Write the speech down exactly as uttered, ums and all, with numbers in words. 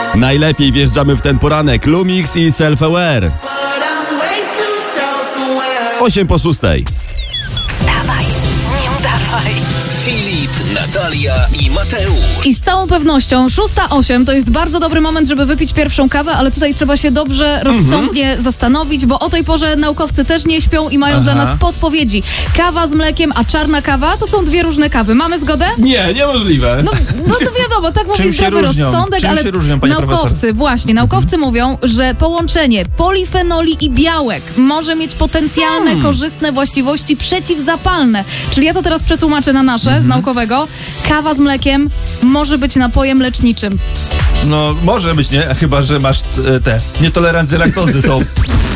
Najlepiej wjeżdżamy w ten poranek. Lumix i Self-Aware. osiem po szóstej. Wstawaj, nie udawaj. Filip, Natalia i Mateusz. I z całą pewnością szósta osiem to jest bardzo dobry moment, żeby wypić pierwszą kawę, ale tutaj trzeba się dobrze, rozsądnie mm-hmm. zastanowić, bo o tej porze naukowcy też nie śpią i mają Aha. dla nas podpowiedzi. Kawa z mlekiem, a czarna kawa to są dwie różne kawy. Mamy zgodę? Nie, niemożliwe. No, no to wiadomo, tak mówi zdrowy rozsądek, Czym ale się różnią, panie naukowcy, profesor? właśnie, naukowcy mm-hmm. mówią, że połączenie polifenoli i białek może mieć potencjalne, hmm. korzystne właściwości przeciwzapalne. Czyli ja to teraz przetłumaczę na nasze, mm-hmm. z naukowego. Kawa z mlekiem może być napojem leczniczym. No, może być, nie? Chyba że masz te, te nietolerancje laktozy, to...